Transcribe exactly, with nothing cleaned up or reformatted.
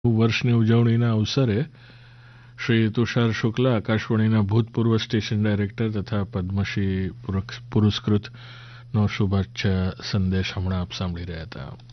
વર્ષની ઉજવણીના અવસરે શ્રી તુષાર શુક્લા આકાશવાણીના ભૂતપૂર્વ સ્ટેશન ડાયરેક્ટર તથા પદ્મશ્રી પુરસ્કૃતનો શુભેચ્છા સંદેશ હમણાં આપ સાંભળી રહ્યા હતા.